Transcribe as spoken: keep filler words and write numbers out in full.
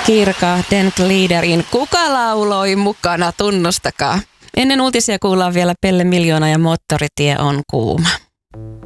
Kirka Dent Leaderin Kuka lauloi mukana, tunnustakaa. Ennen uutisia kuullaan vielä Pelle Miljoona ja Moottoritie on kuuma.